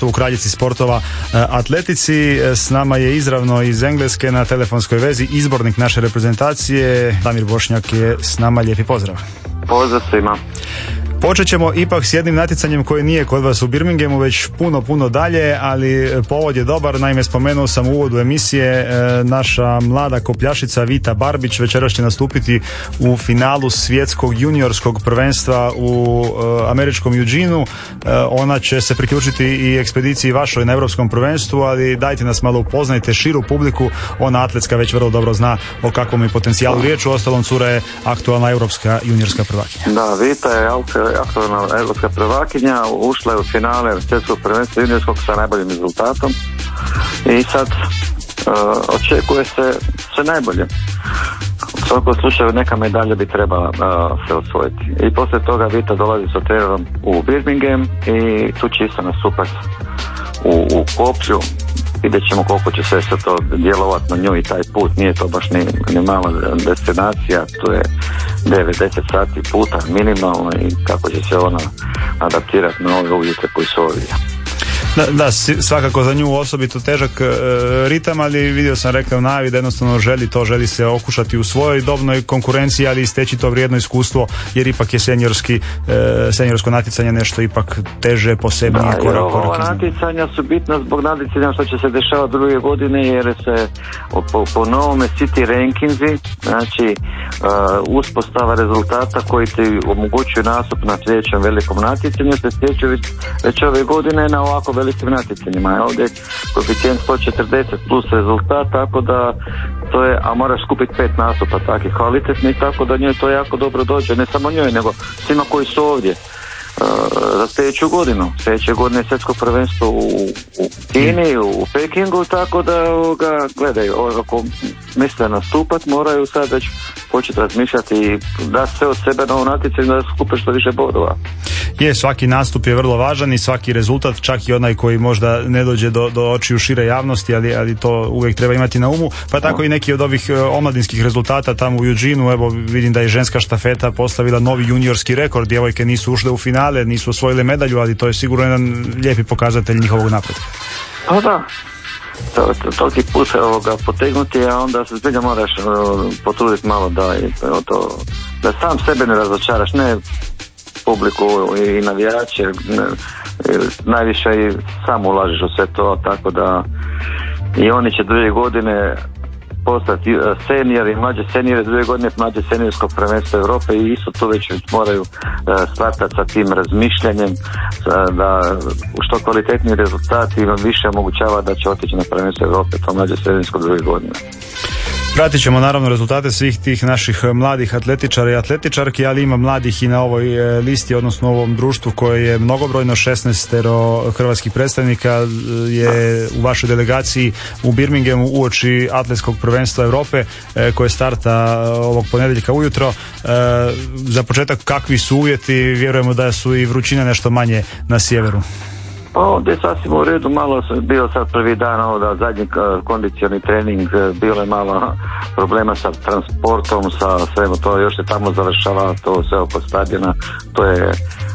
u kraljici sportova atletici. S nama je izravno iz Engleske na telefonskoj vezi izbornik naše reprezentacije. Damir Bošnjak je s nama, lijepi pozdrav. Pozdrav svima. Počet ćemo ipak s jednim natjecanjem koje nije kod vas u Birminghamu, već puno dalje, ali povod je dobar. Naime, spomenuo sam u uvodu emisije, naša mlada kopljašica Vita Barbić večeras će nastupiti u finalu svjetskog juniorskog prvenstva u američkom Eugeneu. Ona će se priključiti i ekspediciji vašoj na europskom prvenstvu, ali dajte nas malo upoznajte širu publiku. Ona atletska već vrlo dobro zna o kakvom je potencijalu riječ. U ostalom, cura je aktualna europska juniorska prvakinja. Da, Vita je aktualna europska prvakinja, ušla je u finale svjetskog prvenstva juniorskog sa najboljim rezultatom i sad očekuje se sve najbolje. U svakom slučaju neka medalja bi trebala se osvojiti. I poslije toga Vita dolazi sa trenerom u Birmingham i tu će isto nastupati u koplju. Vidjet ćemo koliko će se to djelovati na nju i taj put. Nije to baš ni mala destinacija, to je 9-10 sati puta minimalno i kako će se ona adaptirati na ove uvjete koji su ovdje. Da, svakako za nju osobito težak ritam, ali vidio sam, rekao u najavi da jednostavno želi se okušati u svojoj dobnoj konkurenciji, ali i steći to vrijedno iskustvo, jer ipak je seniorsko natjecanje nešto ipak teže, posebnije, korak. Ova natjecanja su bitna zbog natjecanja što će se dešavati druge godine, jer se po novome City rankingzi, znači uspostava rezultata koji ti omogućuju nastup na sljedećem velikom natjecanju se stječu već ove godine na ovako velikim natjecanjima. Je ovdje koeficijent 140 plus rezultat, tako da to je, a moraš skupiti 5 nastupa takih kvalitetnih, tako da njoj to jako dobro dođe, ne samo njoj, nego svima koji su ovdje. Za sljedeću godinu. Sljedeće godine je svjetsko prvenstvo u Kini, u Pekingu, tako da gledaju, ako misle nastupat, moraju sad već početi razmišljati i da sve od sebe na ovom natjecanju da skupe što više bodova. Svaki nastup je vrlo važan i svaki rezultat, čak i onaj koji možda ne dođe do očiju šire javnosti, ali to uvijek treba imati na umu. Pa tako i neki od ovih omladinskih rezultata tamo u Eugeneu, evo vidim da je ženska štafeta postavila novi juniorski rekord, djevojke nisu ušle u finale, nisu osvojile medalju, ali to je sigurno jedan lijepi pokazatelj njihovog napretka. Pa da, toliki put potegnuti, a onda se zbilja moraš potruditi malo da sam sebe ne razočaraš, ne publiku i navijače, najviše i sam ulažeš u sve to, tako da i oni će 2 godine postati seniori, mlađe seniore, 2 godine mlađe seniorskog prvenstva Europe i isto to već moraju startati sa tim razmišljanjem da što kvalitetniji rezultat im više omogućava da će otići na prvenstvo Europe, to mlađe seniorsko 2 godine. Pratit ćemo naravno rezultate svih tih naših mladih atletičara i atletičarki, ali ima mladih i na ovoj listi, odnosno u ovom društvu koje je mnogobrojno. 16 hrvatskih predstavnika je u vašoj delegaciji u Birminghamu uoči atletskog prvenstva Europe koje starta ovog ponedjeljka ujutro. Za početak, kakvi su uvjeti? Vjerujemo da su i vrućine nešto manje na sjeveru. Ovdje je sasvim u redu, malo bio sad prvi dan zadnji kondicioni trening, bilo je malo problema sa transportom, sa svemu to, još se tamo završava to sve oko stadiona, to je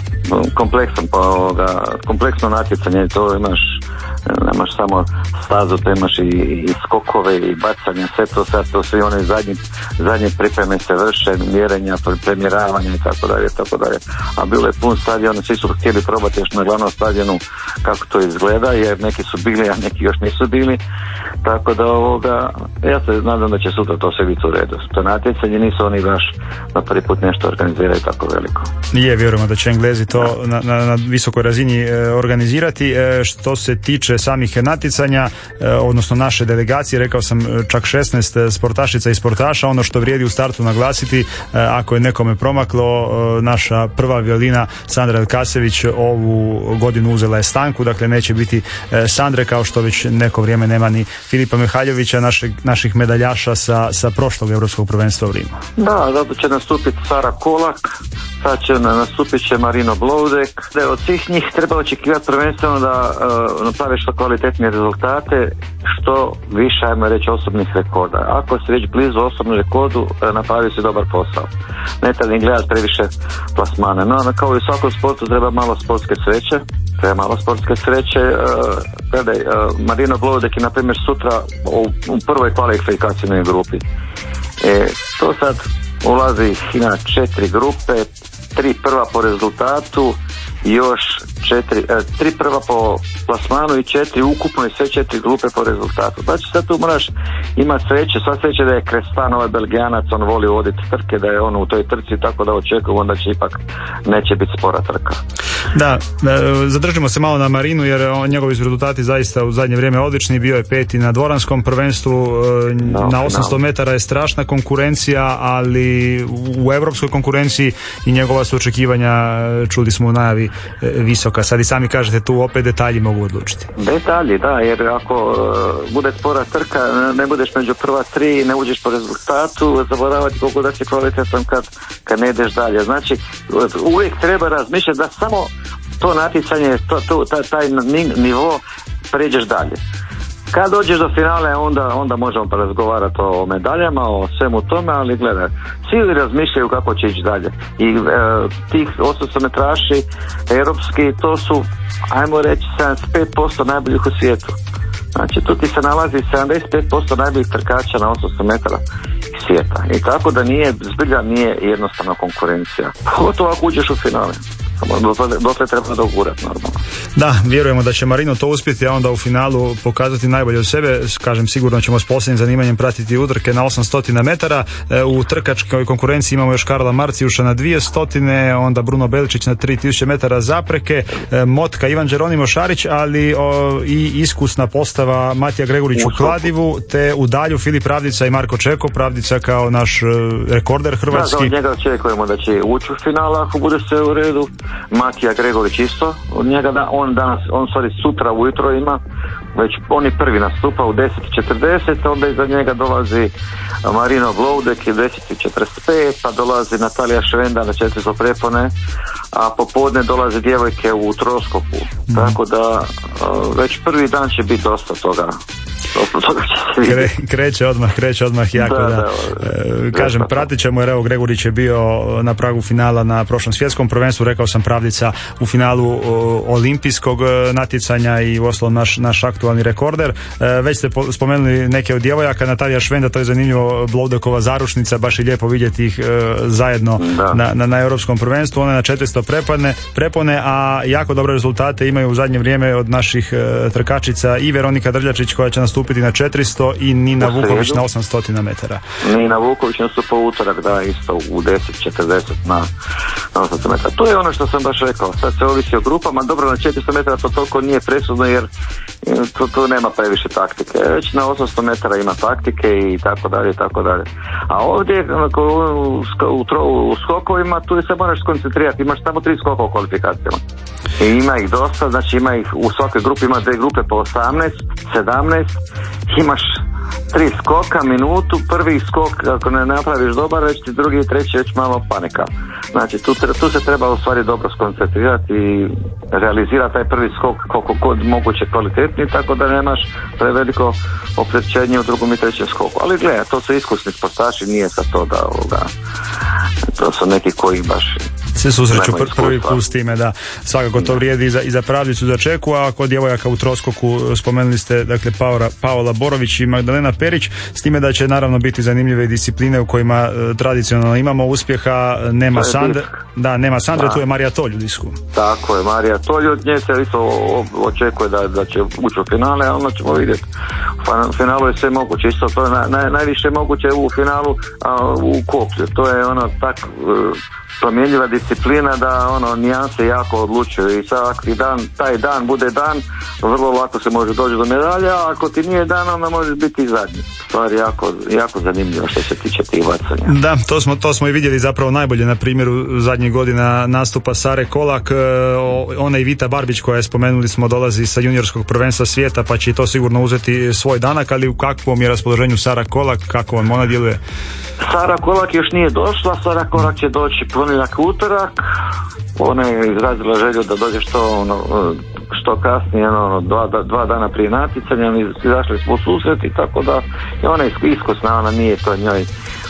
kompleksno natjecanje, to nemaš samo stazu, to imaš i skokove i bacanja, sve to sad, to svi one zadnje pripreme se vrše, mjerenja, premjeravanja i tako dalje. A bilo je pun stadion, svi su htjeli probati još na glavnom stadionu kako to izgleda, jer neki su bili, a neki još nisu bili, tako da ja se nadam da će sutra to sve biti u redu. To natjecanje nisu oni baš na prvi put nešto organiziraju tako veliko. Vjerujemo da će Englezi to na visokoj razini organizirati. Što se tiče samih natjecanja, odnosno naše delegacije, rekao sam čak 16 sportašica i sportaša. Ono što vrijedi u startu naglasiti, ako je nekome promaklo, naša prva violina Sandra Elkasević ovu godinu uzela je stanku, dakle neće biti Sandre, kao što već neko vrijeme nema ni Filipa Mihaljevića, naših medaljaša sa prošlog europskog prvenstva u Rimu. Da, zato će nastupiti Sara Kolak, sad će nastupit će Marino Bloudek. Od svih njih treba očekivati prvenstveno da naprave što kvalitetnije rezultate, što više, ajmo reći, osobnih rekorda. Ako se već blizu osobnom rekordu, napravi se dobar posao. Ne treba im gledati previše plasmane. No, kao i u svakom sportu treba malo sportske sreće, treba malo sportske sreće. Gledaj, Marino Bloudek je na primjer sutra u prvoj kvalifikacijnoj grupi. To sad ulazi na 4 grupe, 3 prva po rezultatu i još 3 prva po plasmanu i 4 ukupno i sve 4 grupe po rezultatu. Znači sad tu moraš imati sreće, sva sreće da je Krestan, ovaj Belgijanac, on voli voditi trke, da je on u toj trci, tako da očekujemo da će ipak neće biti spora trka. Da, zadržimo se malo na Marinu jer njegovi rezultati zaista u zadnje vrijeme odlični, bio je 5. na dvoranskom prvenstvu, na 800 metara je strašna konkurencija, ali u europskoj konkurenciji i njegova su očekivanja, čuli smo u najavi, visoka. Sad i sami kažete, tu opet detalji mogu odlučiti. Detalji, da, jer ako bude spora trka, ne budeš među prva 3, ne uđeš po rezultatu, zaboravati koliko da si kvalitetan kad ne ideš dalje. Znači, uvijek treba razmišljati da samo to natjecanje, taj nivo pređeš dalje. Kad dođeš do finale, onda možemo razgovarati o medaljama, o svemu tome, ali gledaj, svi razmišljaju kako će ići dalje. I tih 800 metraši europski, to su, ajmo reći, 75% najboljih u svijetu. Znači, tu ti se nalazi 75% najboljih trkača na 800 metara svijeta. I tako da zbilja nije jednostavna konkurencija. Pogotovo ako uđeš u finale. Dotle treba dogurati normalno. Da, vjerujemo da će Marino to uspjeti, a onda u finalu pokazati najbolje od sebe. Kažem, sigurno ćemo s posljednjim zanimanjem pratiti utrke na 800 metara. U trkačkoj konkurenciji imamo još Karla Marcijuša na 200, onda Bruno Beličić na 3000 metara zapreke, motka Ivan Đeronimo Šarić, ali i iskusna postava Matija Gregurić u kladivu, te u dalju Filip Pravdica i Marko Čeko. Pravdica kao naš rekorder hrvatski. Da, od njega očekujemo da će ući u finala ako bude sve u redu. Matija Gregorić isto, od njega on sutra ujutro ima, već on je prvi nastupa u 10:40, onda iza njega dolazi Marino Bloudek u 10:45, pa dolazi Natalija Švenda na 400 prepone, a popodne dolaze djevojke u troskoku, tako da već prvi dan će biti dosta toga. Kreće odmah jako, da. Kažem, pratit ćemo jer evo Gregurić je bio na pragu finala na prošlom svjetskom prvenstvu, rekao sam Pravdica u finalu olimpijskog natjecanja i uostalom naš aktualni rekorder. Već ste spomenuli neke od djevojaka, Natalija Švenda, to je zanimljivo, Bloudekova zaručnica, baš je lijepo vidjeti ih zajedno na europskom prvenstvu. One na 400 prepone, a jako dobre rezultate imaju u zadnje vrijeme od naših trkačica i Veronika Drljačić koja će nastupiti na 400 i Nina Vuković na 800 metara. Nina Vuković nastupa u utorak, da, isto u 10:40 na 800 metara. To je ono što sam baš rekao, sad se ovisi o grupama, dobro na 400 metara to toliko nije presudno jer tu nema previše taktike, već na 800 metara ima taktike i tako dalje. A ovdje u skokovima tu se moraš skoncentrirati, imaš samo 3 skoka u kvalifikacijama. I ima ih dosta, znači ima ih u svakoj grupi, ima 2 grupe po 18, 17, imaš 3 skoka, minutu, prvi skok ako ne napraviš dobar, već ti drugi i treći već malo panika. Znači tu se treba u stvari dobro skoncentrirati i realizirati taj prvi skok koliko god moguće kvalitetniji, tako da nemaš preveliko opterećenje u drugom i trećem skoku. Ali gledaj, to su iskusni sportaši, nije sad to to su neki koji baš se susreću prvi put s time, da. Svakako to vrijedi i za Pravdicu, za Čeku, a kod djevojaka u troskoku spomenuli ste, dakle, Paola Borović i Magdalena Perić, s time da će naravno biti zanimljive discipline u kojima tradicionalno imamo uspjeha. Nema Sandre, tu je Marija Tolj u disku. Tako je, Marija Tolj, od nje se isto očekuje da će ući u finale, a onda ćemo vidjeti. U finalu je sve moguće, isto to je najviše moguće u finalu, u koplju. To je ono tak promjenjiva disciplina da nijanse jako odlučuju i svaki dan, taj dan bude dan, vrlo lako se može doći do medalja, a ako ti nije dan, onda može biti i zadnji. Stvar je jako zanimljiva što se tiče tih bacanja. Da, to smo i vidjeli zapravo najbolje na primjeru zadnjih godina nastupa Sare Kolak. Ona i Vita Barbić koja je, spomenuli smo, dolazi sa juniorskog prvenstva svijeta, pa će to sigurno uzeti svoj danak, ali u kakvom je raspoloženju Sara Kolak, kako vam ona djeluje? Sara Kolak još nije došla, Sara Kolak će doći ponedjeljak, utorak. Ona je izrazila želju da dođe što kasnije, 2 dana prije natjecanja, izašli smo u susret i tako da je ona iskusna, ona nije to njoj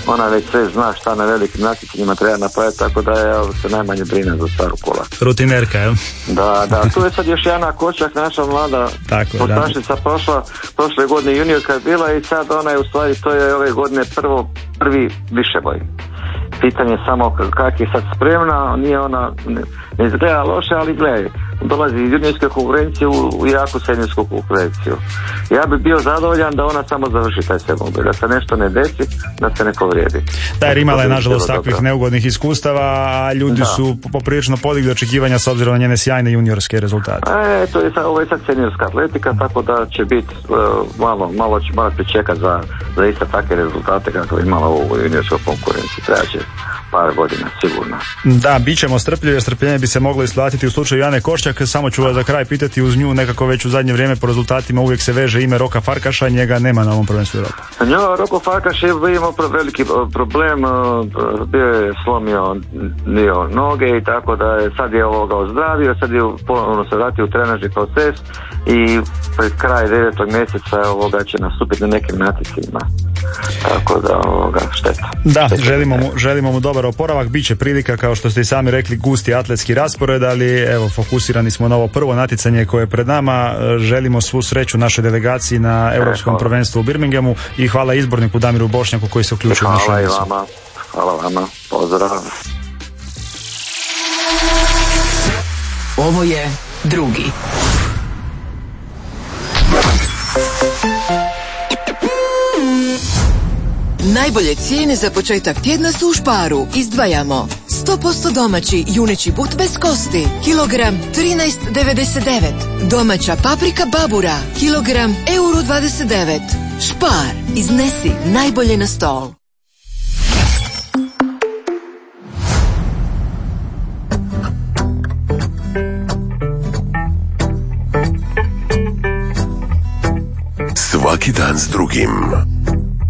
ona već sve zna šta na velikim natjecanjima treba napraviti, tako da ja se najmanje brine za staru kola. Rutinerka, jel? Da, tu je sad još Jana Kočak, naša mlada sportašica, prošle godine juniorka je bila i sad ona je u stvari, to je ove godine prvi višeboj. Pitanje samo kak je sad spremna, nije ona, ne izgleda loše, ali gledaj, dolazi iz juniorske konkurencije u jaku seniorsku konkurenciju. Ja bi bio zadovoljan da ona samo završi taj sedmobil, da se nešto ne desi, da se ne povrijedi. Da, jer imala je nažalost takvih neugodnih iskustava, a ljudi su poprilično podigli očekivanja s obzirom na njene sjajne juniorske rezultate. Ovo je sad seniorska atletika, tako da će biti malo će morati pričekati za iste takve rezultate kako je imala u juniorskoj konkurenciji. Treba će par godina, sigurno. Da, bit ćemo strpljivi, jer strpljenje bi se moglo isplatiti u slučaju Jane Košćak. Samo ću vas za kraj pitati, uz nju nekako već u zadnje vrijeme po rezultatima uvijek se veže ime Roka Farkaša, njega nema na ovom prvenstvu Europe. Roko Farkaš je imao veliki problem, bio je slomio noge i tako da je sad je ozdravio, sad je ponovno se vratio u trenažni proces i pred kraj 9. mjeseca će nastupiti na nekim natjecanjima. Tako da šteta. Da, želimo mu dobar oporavak, bit će prilika, kao što ste i sami rekli, gusti atletski raspored, ali evo, fokusirani smo na ovo prvo natjecanje koje je pred nama. Želimo svu sreću našoj delegaciji na Europskom prvenstvu u Birminghamu i hvala izborniku Damiru Bošnjaku koji se uključio u našu emisiju. Hvala vama, pozdrav. Ovo je drugi. Najbolje cijene za početak tjedna su u Sparu. Izdvajamo 100% domaći juneći but bez kosti, kilogram 13,99. Domaća paprika Babura, kilogram €29. Spar, iznesi najbolje na stol. Svaki dan s drugim.